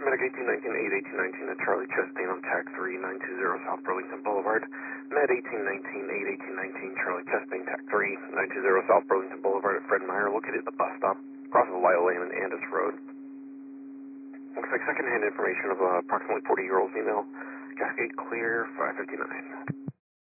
Medic 1819, 81819 at Charlie Chastain on TAC 3920 South Burlington Boulevard. Med 1819, 81819 Charlie Chastain, TAC 3920 South Burlington Boulevard at Fred Meyer, located at the bus stop, across the Lyle Lane and Andis Road. Looks like secondhand information of approximately 40-year-old female. Cascade clear, 559.